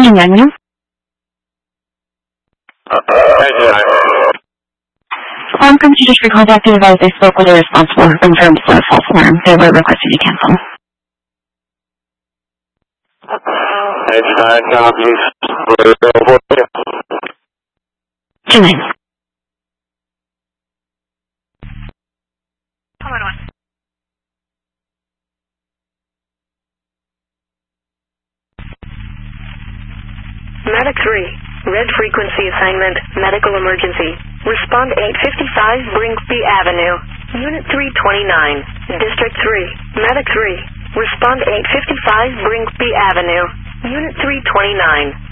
Continue. Alarm company just recontacted advised they spoke with a responsible who confirmed it's a false alarm. They were requesting to cancel. Edge 9 copies. We're available for you. 2-9. Medic 3, red frequency assignment, medical emergency. Respond 855 Brinkby Avenue, Unit 329, District 3, Medic 3. Respond 855 Brinkby Avenue, Unit 329.